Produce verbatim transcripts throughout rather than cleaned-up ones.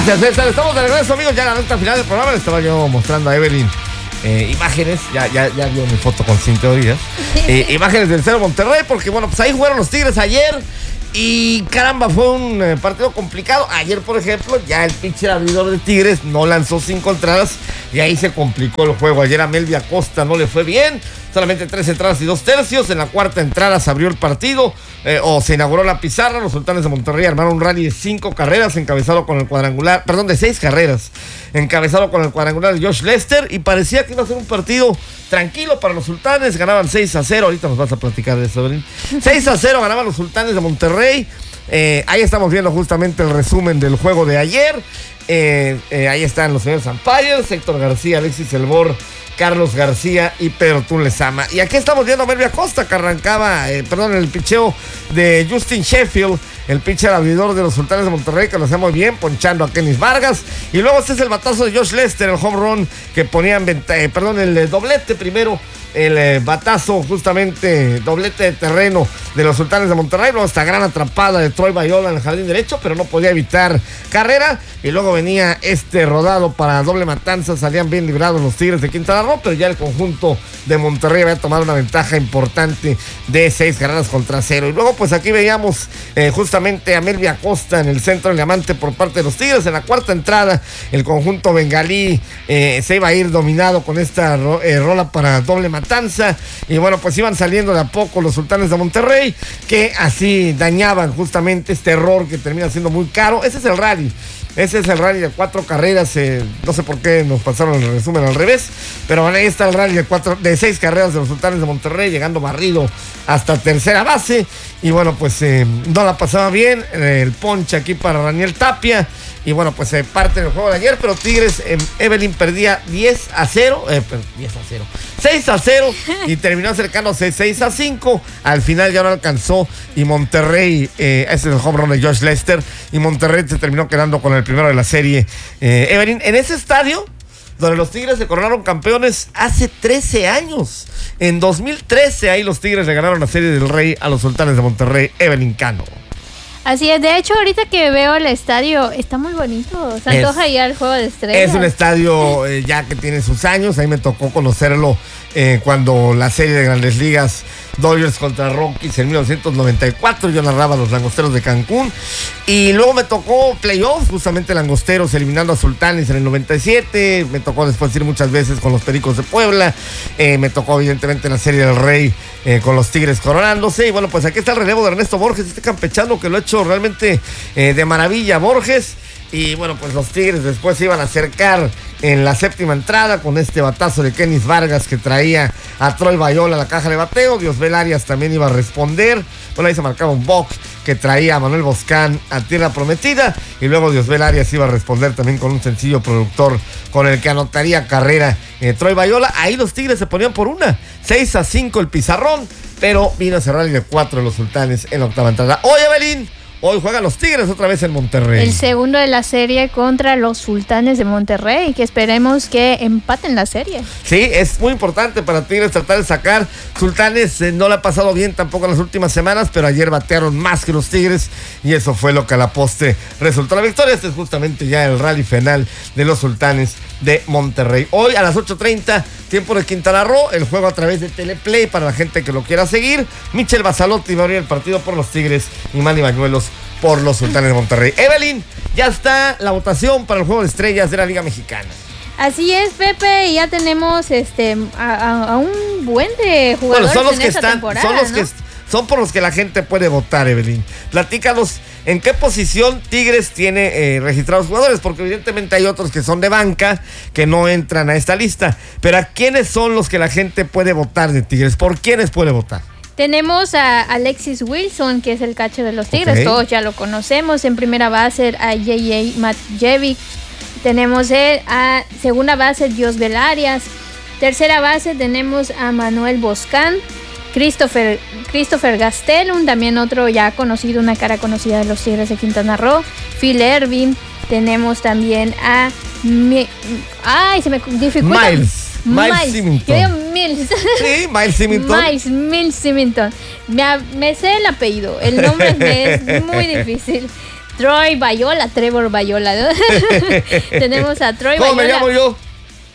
Estamos de regreso, amigos, ya en la recta final del programa. Le estaba yo mostrando a Evelyn eh, imágenes, ya, ya, ya vio mi foto con Sin Teorías, eh, imágenes del Cero Monterrey, porque bueno, pues ahí jugaron los Tigres ayer y caramba, fue un eh, partido complicado. Ayer, por ejemplo, ya el pitcher abridor de Tigres no lanzó cinco entradas y ahí se complicó el juego. Ayer a Melvin Acosta no le fue bien, solamente tres entradas y dos tercios. En la cuarta entrada se abrió el partido, eh, o se inauguró la pizarra. Los Sultanes de Monterrey armaron un rally de cinco carreras, encabezado con el cuadrangular, perdón, de seis carreras, encabezado con el cuadrangular de Josh Lester, y parecía que iba a ser un partido tranquilo para los Sultanes. Ganaban seis a cero, ahorita nos vas a platicar de eso, Evelyn. seis a cero ganaban los Sultanes de Monterrey. Eh, ahí estamos viendo justamente el resumen del juego de ayer. Eh, eh, ahí están los señores umpires, Héctor García, Alexis Elbor, Carlos García y Pedro Tun Lezama. Y aquí estamos viendo a Melvin Acosta, que arrancaba, eh, perdón, el picheo de Justin Sheffield, el pitcher abridor de los Sultanes de Monterrey, que lo hacía muy bien, ponchando a Kenis Vargas. Y luego este es el batazo de Josh Lester, el home run que ponía en venta, eh, perdón, el eh, doblete primero, el eh, batazo, justamente doblete de terreno de los Sultanes de Monterrey. Luego esta gran atrapada de Troy Bayola en el jardín derecho, pero no podía evitar carrera. Y luego venía este rodado para doble matanza. Salían bien librados los Tigres de Quintana Roo, pero ya el conjunto de Monterrey había tomado una ventaja importante de seis carreras contra cero. Y luego pues aquí veíamos eh, justamente a Melvin Acosta en el centro del diamante por parte de los Tigres. En la cuarta entrada el conjunto bengalí eh, se iba a ir dominado con esta ro- eh, rola para doble matanza. Y bueno, pues iban saliendo de a poco los Sultanes de Monterrey, que así dañaban justamente este error que termina siendo muy caro. Ese es el rally. Ese es el rally de cuatro carreras. Eh, no sé por qué nos pasaron el resumen al revés, pero ahí está el rally de cuatro, de seis carreras de los Sultanes de Monterrey, llegando barrido hasta tercera base. Y bueno, pues eh, no la pasaba bien. Eh, el ponche aquí para Daniel Tapia. Y bueno, pues se eh, parte del juego de ayer, pero Tigres, eh, Evelyn perdía diez a cero, eh, diez a cero, seis a cero, y terminó acercándose seis a cinco. Al final ya no alcanzó, y Monterrey, eh, ese es el home run de Josh Lester, y Monterrey se terminó quedando con el primero de la serie. Eh, Evelyn, en ese estadio donde los Tigres se coronaron campeones hace trece años. En dos mil trece, ahí los Tigres le ganaron la Serie del Rey a los Sultanes de Monterrey. Evelyn Cano. Así es, de hecho ahorita que veo el estadio, está muy bonito, se antoja ya el Juego de Estrellas. Es un estadio eh, ya que tiene sus años, ahí me tocó conocerlo eh, cuando la serie de Grandes Ligas, Dodgers contra Rockies en mil novecientos noventa y cuatro, yo narraba a los Langosteros de Cancún, y luego me tocó playoffs, justamente Langosteros eliminando a Sultanes en el noventa y siete, me tocó después ir muchas veces con los Pericos de Puebla, eh, me tocó evidentemente la Serie del Rey eh, con los Tigres coronándose, y bueno, pues aquí está el relevo de Ernesto Borges, este campechano que lo ha hecho realmente eh, de maravilla Borges. Y bueno, pues los Tigres después se iban a acercar en la séptima entrada con este batazo de Kenis Vargas que traía a Troy Bayola a la caja de bateo. Diosbel Arias también iba a responder. Bueno, ahí se marcaba un box que traía a Manuel Boscán a tierra prometida. Y luego Diosbel Arias iba a responder también con un sencillo productor con el que anotaría carrera eh, Troy Bayola. Ahí los Tigres se ponían por una. seis a cinco el pizarrón. Pero vino a cerrar el de cuatro de los Sultanes en la octava entrada. Oye, Evelyn, hoy juegan los Tigres otra vez en Monterrey. El segundo de la serie contra los Sultanes de Monterrey, que esperemos que empaten la serie. Sí, es muy importante para Tigres tratar de sacar. Sultanes eh, no le ha pasado bien tampoco en las últimas semanas, pero ayer batearon más que los Tigres y eso fue lo que a la postre resultó la victoria. Este es justamente ya el rally final de los Sultanes de Monterrey. Hoy a las ocho treinta, tiempo de Quintana Roo, el juego a través de Teleplay para la gente que lo quiera seguir. Michel Basalotti va a abrir el partido por los Tigres y Manny Bañuelos por los Sultanes de Monterrey. Evelyn, ya está la votación para el Juego de Estrellas de la Liga Mexicana. Así es, Pepe, y ya tenemos este a, a, a un buen de jugadores bueno, son los en que esta están, temporada, son los ¿no? que son por los que la gente puede votar, Evelyn. Platícanos en qué posición Tigres tiene eh, registrados jugadores, porque evidentemente hay otros que son de banca que no entran a esta lista. Pero ¿a quiénes son los que la gente puede votar de Tigres? ¿Por quiénes puede votar? Tenemos a Alexis Wilson, que es el catcher de los Tigres, okay. Todos ya lo conocemos. En primera base a J J Matjevic. Tenemos a segunda base Diosbel Arias. Tercera base tenemos a Manuel Boscán. Christopher, Christopher Gastelum, también otro ya conocido, una cara conocida de los Tigres de Quintana Roo. Phil Ervin. Tenemos también a... Mi, ay, se me dificulta. Miles. Miles, Miles Symington. Yo digo Mills. Sí, Miles Symington. Miles, Mills Symington. Me, me sé el apellido. El nombre me es muy difícil. Troy Bayola, Trevor Bayola, ¿no? Tenemos a Troy ¿Cómo Bayola. me llamo yo?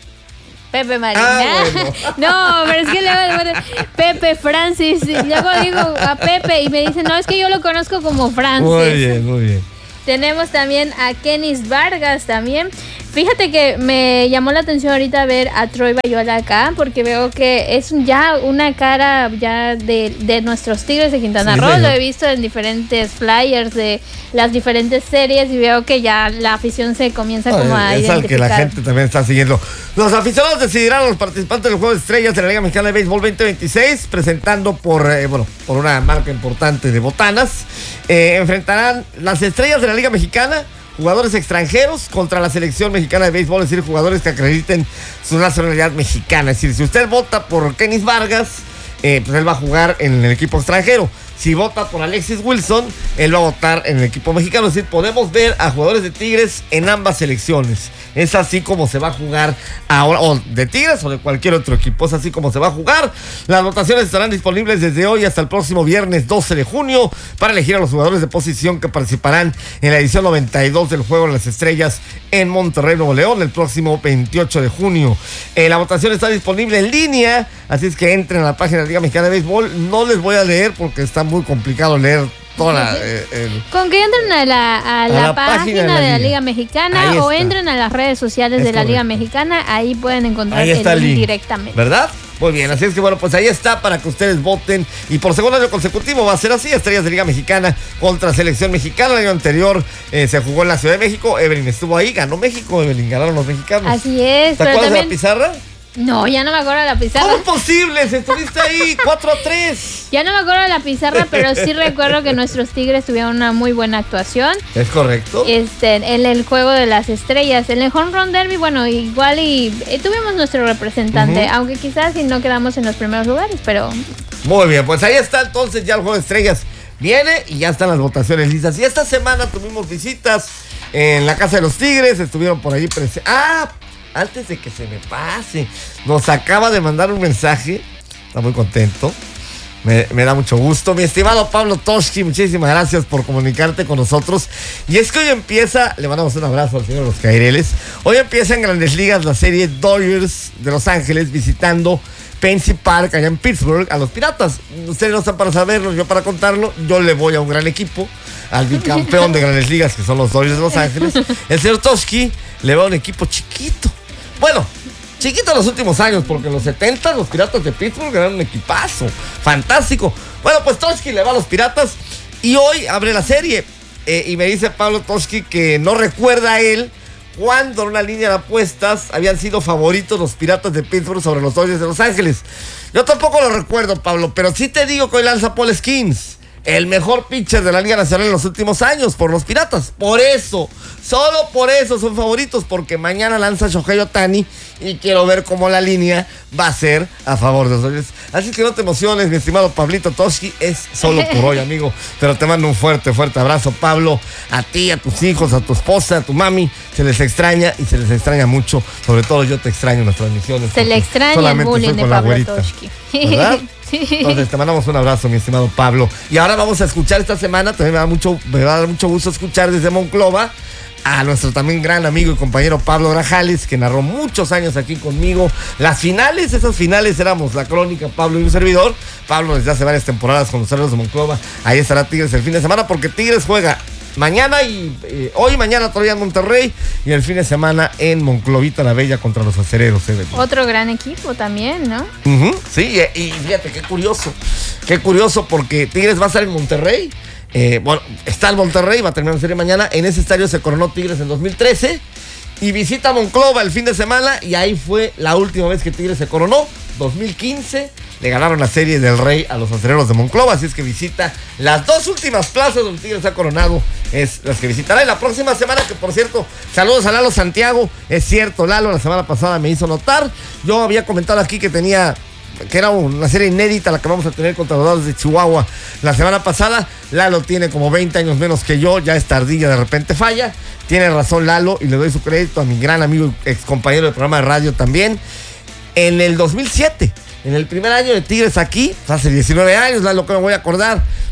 Pepe Marín. Ah, bueno. No, pero es que luego Pepe Francis. Y luego digo a Pepe y me dicen, no, es que yo lo conozco como Francis. Muy bien, muy bien. Tenemos también a Kenis Vargas también. Fíjate que me llamó la atención ahorita ver a Troy Bayola acá, porque veo que es ya una cara ya de, de nuestros Tigres de Quintana Sí, Roo. señor. Lo he visto en diferentes flyers de las diferentes series y veo que ya la afición se comienza como a es al que identificar. la gente también está siguiendo. Los aficionados decidirán a los participantes del Juego de Estrellas de la Liga Mexicana de Béisbol veinte veintiséis, presentando por, eh, bueno, por una marca importante de botanas. Eh, enfrentarán las estrellas de la Liga Mexicana, jugadores extranjeros, contra la selección mexicana de béisbol, es decir, jugadores que acrediten su nacionalidad mexicana. Es decir, si usted vota por Kenis Vargas, eh, pues él va a jugar en el equipo extranjero. Si vota por Alexis Wilson, él va a votar en el equipo mexicano. Es decir, podemos ver a jugadores de Tigres en ambas selecciones. Es así como se va a jugar ahora, o de Tigres o de cualquier otro equipo. Es así como se va a jugar. Las votaciones estarán disponibles desde hoy hasta el próximo viernes doce de junio para elegir a los jugadores de posición que participarán en la edición noventa y dos del Juego de las Estrellas en Monterrey, Nuevo León, el próximo veintiocho de junio. Eh, la votación está disponible en línea, así es que entren a la página de la Liga Mexicana de Béisbol. No les voy a leer porque está muy complicado leer toda la, eh, el, Con que entren a la, a a la, la página, página de la, Liga. Liga Mexicana Ahí o está. entren a las redes sociales Es de la Liga correcto. Mexicana, ahí pueden encontrar ahí el está el link link, directamente. ¿verdad? Muy bien, así es que bueno, pues ahí está para que ustedes voten. Y por segundo año consecutivo va a ser así: Estrellas de Liga Mexicana contra Selección Mexicana. El año anterior eh, se jugó en la Ciudad de México. Evelyn estuvo ahí, ganó México. Evelyn, ganaron los mexicanos. Así es, ¿Te pero acuerdas de también... la pizarra? No, ya no me acuerdo de la pizarra. ¿Cómo es posible? Si estuviste ahí, cuatro a tres. Ya no me acuerdo de la pizarra, pero sí recuerdo que nuestros Tigres tuvieron una muy buena actuación. Es correcto. Este, en el Juego de las Estrellas, en el Home Run Derby, bueno, igual y eh, tuvimos nuestro representante, Ujú. aunque quizás si no quedamos en los primeros lugares, pero Muy bien, pues ahí está entonces ya el Juego de Estrellas. Viene y ya están las votaciones listas. Y esta semana tuvimos visitas en la Casa de los Tigres. Estuvieron por ahí presentes. Ah, antes de que se me pase, nos acaba de mandar un mensaje. Está muy contento. Me, me da mucho gusto. Mi estimado Pablo Toshki, muchísimas gracias por comunicarte con nosotros. Y es que hoy empieza, le mandamos un abrazo al señor Los Caireles. Hoy empieza en Grandes Ligas la serie Dodgers de Los Ángeles visitando Pennsy Park allá en Pittsburgh a los Piratas. Ustedes no están para saberlo, yo para contarlo. Yo le voy a un gran equipo, al bicampeón de Grandes Ligas, que son los Dodgers de Los Ángeles. El señor Toshki le va a un equipo chiquito. Bueno, chiquito en los últimos años, porque en los setenta los Piratas de Pittsburgh eran un equipazo fantástico. Bueno, pues Toshki le va a los Piratas y hoy abre la serie. Eh, y me dice Pablo Toshki que no recuerda a él cuando en una línea de apuestas habían sido favoritos los Piratas de Pittsburgh sobre los Dodgers de Los Ángeles. Yo tampoco lo recuerdo, Pablo, pero sí te digo que hoy lanza Paul Skeens, el mejor pitcher de la Liga Nacional en los últimos años por los Piratas. Por eso, solo por eso son favoritos, porque mañana lanza Shohei Ohtani y quiero ver cómo la línea va a ser a favor de los Dodgers. Así que no te emociones, mi estimado Pablito Toshki, es solo por hoy, amigo. Pero te mando un fuerte, fuerte abrazo, Pablo, a ti, a tus hijos, a tu esposa, a tu mami. Se les extraña y se les extraña mucho. Sobre todo yo te extraño en las transmisiones. se le porque extraña el solamente bullying estoy de con la Pablo güerita, Toshki. ¿verdad? Entonces te mandamos un abrazo, mi estimado Pablo. Y ahora vamos a escuchar esta semana, también me, da mucho, me va a dar mucho gusto escuchar desde Monclova a nuestro también gran amigo y compañero Pablo Grajales, que narró muchos años aquí conmigo las finales. Esas finales éramos la crónica, Pablo y un servidor. Pablo desde hace varias temporadas con los Cerros de Monclova. Ahí estará Tigres el fin de semana, porque Tigres juega mañana y eh, hoy, mañana todavía en Monterrey, y el fin de semana en Monclovita la Bella contra los Acereros. ¿eh? Otro gran equipo también, ¿no? Uh-huh, sí, y, y fíjate qué curioso, qué curioso, porque Tigres va a estar en Monterrey. Eh, bueno, está en Monterrey, va a terminar la serie mañana. En ese estadio se coronó Tigres en dos mil trece y visita Monclova el fin de semana, y ahí fue la última vez que Tigres se coronó, dos mil quince. Le ganaron la serie del Rey a los Acereros de Monclova, así es que visita las dos últimas plazas donde Tigres ha coronado, es las que visitará. Y la próxima semana, que por cierto, saludos a Lalo Santiago. Es cierto, Lalo la semana pasada me hizo notar, yo había comentado aquí que tenía, que era una serie inédita la que vamos a tener contra los Dorados de Chihuahua la semana pasada. Lalo tiene como veinte años menos que yo, ya es tardilla, de repente falla. Tiene razón Lalo, y le doy su crédito a mi gran amigo y ex compañero del programa de radio también. En el dos mil siete, en el primer año de Tigres aquí, hace diecinueve años, Lalo, que me voy a acordar,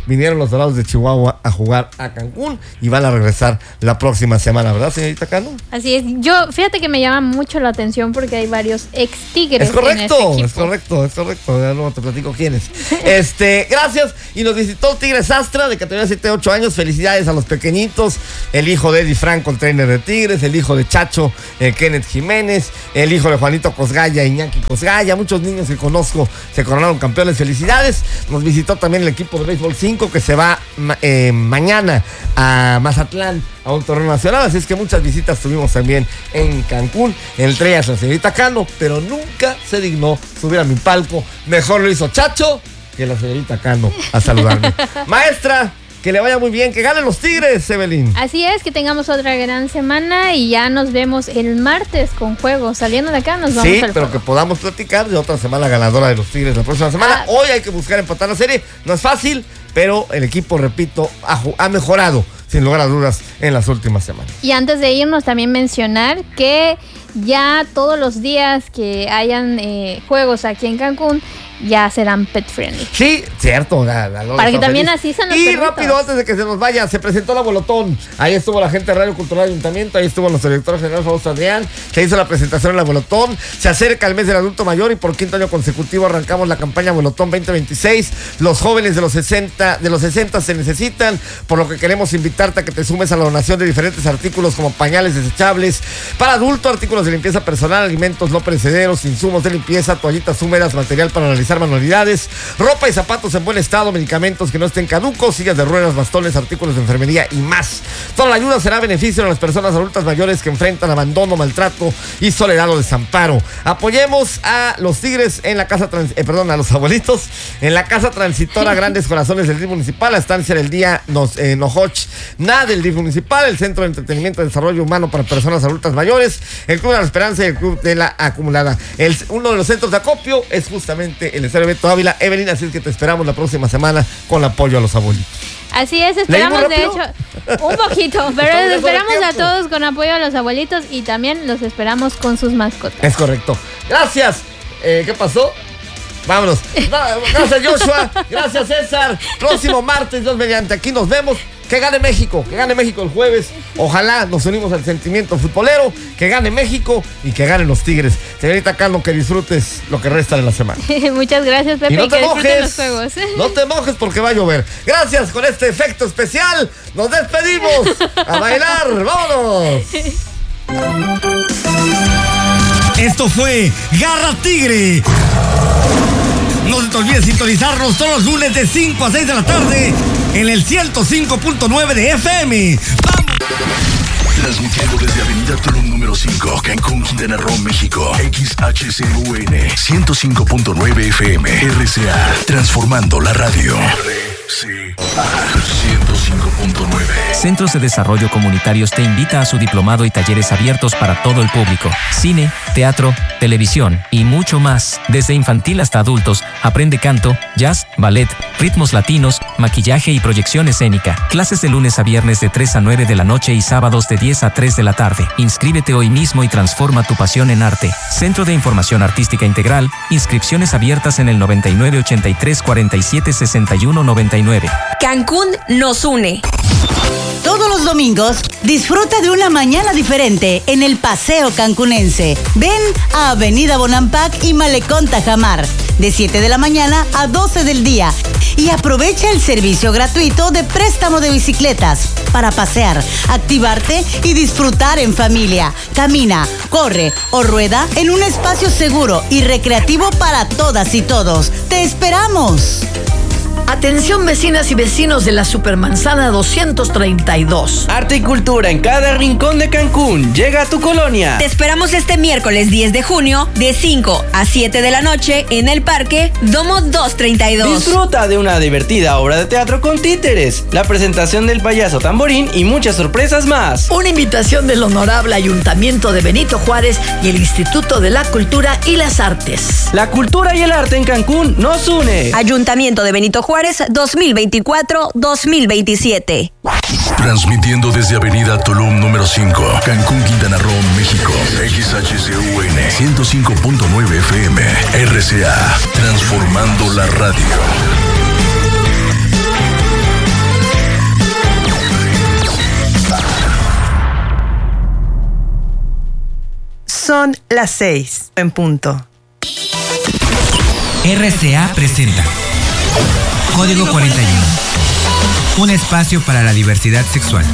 vinieron los Dorados de Chihuahua a jugar a Cancún y van a regresar la próxima semana, ¿verdad, señorita Cano? Así es. Yo, fíjate que me llama mucho la atención porque hay varios ex Tigres. Es correcto, en este es correcto, es correcto. Ya luego te platico quiénes. este, gracias. Y nos visitó Tigres Astra, de categoría siete a ocho años. Felicidades a los pequeñitos. El hijo de Eddie Franco, el trainer de Tigres. El hijo de Chacho, eh, Kenneth Jiménez. El hijo de Juanito Cosgaya, Iñaki Cosgaya. Muchos niños que conozco se coronaron campeones. Felicidades. Nos visitó también el equipo de Béisbol cinco que se va eh, mañana a Mazatlán a un torneo nacional, así es que muchas visitas tuvimos también en Cancún. Entre ellas la señorita Cano, pero nunca se dignó subir a mi palco. Mejor lo hizo Chacho que la señorita Cano a saludarme. Maestra, que le vaya muy bien, que ganen los Tigres, Evelyn. Así es, que tengamos otra gran semana y ya nos vemos el martes con juegos. Saliendo de acá nos vamos sí, al pero juego. Que podamos platicar de otra semana ganadora de los Tigres la próxima semana. Ah. Hoy hay que buscar empatar la serie, no es fácil, pero el equipo, repito, ha, ha mejorado sin lugar a dudas en las últimas semanas. Y antes de irnos también mencionar que ya todos los días que hayan eh, juegos aquí en Cancún ya serán pet friendly. Sí, cierto. La, la Para que también así sean los Y perritos. rápido, antes de que se nos vaya, se presentó la Bolotón. Ahí estuvo la gente de Radio Cultural Ayuntamiento, ahí estuvo nuestro director general Fausto Adrián, se hizo la presentación en la Bolotón. Se acerca el mes del adulto mayor y por quinto año consecutivo arrancamos la campaña Bolotón veinte veintiséis. Los jóvenes de los sesenta, de los sesenta se necesitan, por lo que queremos invitarte a que te sumes a la donación de diferentes artículos como pañales desechables para adulto, artículos de limpieza personal, alimentos no perecederos, insumos de limpieza, toallitas húmedas, material para realizar manualidades, ropa y zapatos en buen estado, medicamentos que no estén caducos, sillas de ruedas, bastones, artículos de enfermería y más. Toda la ayuda será a beneficio de las personas adultas mayores que enfrentan abandono, maltrato y soledad o desamparo. Apoyemos a los Tigres en la casa, trans, eh, perdón, a los abuelitos en la casa transitora Grandes Corazones del D I F municipal, la estancia del día nos, eh, Nojoch, nada del D I F municipal, el Centro de Entretenimiento y Desarrollo Humano para Personas Adultas Mayores, el Club de la Esperanza y el Club de la Acumulada. El, uno de los centros de acopio es justamente el Estadio Beto Ávila. Evelyn, así es que te esperamos la próxima semana con apoyo a los abuelitos. Así es, esperamos de hecho un poquito, pero los esperamos a todos con apoyo a los abuelitos y también los esperamos con sus mascotas. Es correcto. Gracias. Eh, ¿Qué pasó? Vámonos. Gracias, Joshua. Gracias, César. Próximo martes, Dios mediante, aquí nos vemos. Que gane México, que gane México el jueves. Ojalá nos unimos al sentimiento futbolero. Que gane México y que ganen los Tigres. Señorita Cano, que disfrutes lo que resta de la semana. Muchas gracias, Pepe, y, no y que mojes, disfruten los juegos. No te mojes porque va a llover. Gracias, con este efecto especial nos despedimos. A bailar, vámonos. Esto fue Garra Tigre. No se te olvide sintonizarnos todos los lunes de cinco a seis de la tarde en el ciento cinco punto nueve de F M. ¡Vamos! Transmitiendo desde Avenida Tulum número cinco, Cancún, Quintana Roo, México. X H C U N ciento cinco punto nueve F M. R C A, transformando la radio. R C A ciento cinco punto nueve. Centros de Desarrollo Comunitarios te invita a su diplomado y talleres abiertos para todo el público. Cine, teatro, televisión y mucho más. Desde infantil hasta adultos, aprende canto, jazz, ballet, ritmos latinos, maquillaje y proyección escénica. Clases de lunes a viernes de tres a nueve de la noche y sábados de diez a tres de la tarde. Inscríbete hoy mismo y transforma tu pasión en arte. Centro de Información Artística Integral. Inscripciones abiertas en el noventa y nueve ochenta y tres cuarenta y siete sesenta y uno noventa y nueve. Cancún nos une. Todos los domingos, disfruta de una mañana diferente en el Paseo Cancunense. Ven a Avenida Bonampak y Malecón Tajamar, de siete de la mañana a doce del día. Y aprovecha el servicio gratuito de préstamo de bicicletas para pasear, activarte y disfrutar en familia. Camina, corre o rueda en un espacio seguro y recreativo para todas y todos. ¡Te esperamos! Atención vecinas y vecinos de la Supermanzana doscientos treinta y dos. Arte y cultura en cada rincón de Cancún. Llega a tu colonia. Te esperamos este miércoles diez de junio de cinco a siete de la noche en el Parque Domo doscientos treinta y dos. Disfruta de una divertida obra de teatro con títeres, la presentación del payaso Tamborín y muchas sorpresas más. Una invitación del Honorable Ayuntamiento de Benito Juárez y el Instituto de la Cultura y las Artes. La cultura y el arte en Cancún nos une. Ayuntamiento de Benito Juárez dos mil veinticuatro dos mil veintisiete. Transmitiendo desde Avenida Tulum número cinco, Cancún, Quintana Roo, México. X H C U N ciento cinco punto nueve F M. R C A, transformando la radio. Son las seis en punto. R C A presenta Código cuarenta y uno, un espacio para la diversidad sexual.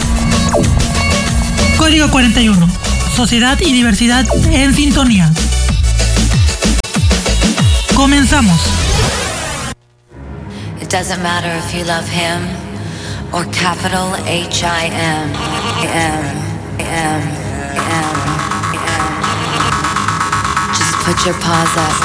Código cuarenta y uno, sociedad y diversidad en sintonía. Comenzamos. It doesn't matter if you love him or capital H I M M M M M. Just put your paws up